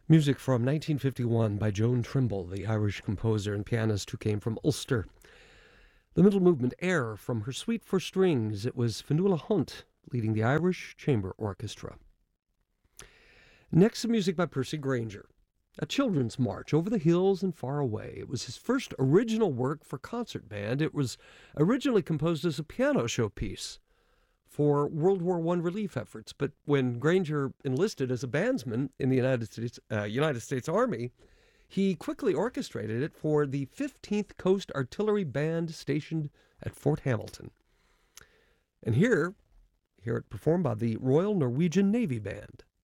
Music from 1951 by Joan Trimble, the Irish composer and pianist who came from Ulster. The middle movement, Air, from her Suite for Strings. It was Fionnuala Hunt leading the Irish Chamber Orchestra. Next, some music by Percy Grainger. A children's march, Over the Hills and Far Away. It was his first original work for concert band. It was originally composed as a piano showpiece for World War I relief efforts. But when Grainger enlisted as a bandsman in the United States Army, he quickly orchestrated it for the 15th Coast Artillery Band stationed at Fort Hamilton. And hear it performed by the Royal Norwegian Navy Band.